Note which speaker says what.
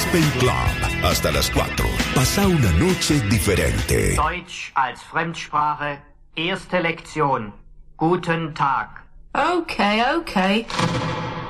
Speaker 1: Gospel Club. Hasta las 4. Pasa una noche diferente.
Speaker 2: Deutsch als Fremdsprache. Erste Lektion. Guten Tag.
Speaker 3: Okay.